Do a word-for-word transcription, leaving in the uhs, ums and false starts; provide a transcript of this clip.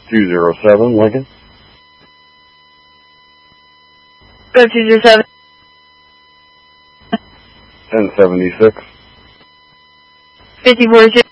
two zero seven, Lincoln. Go two zero seven. ten seventy-six. fifty-four.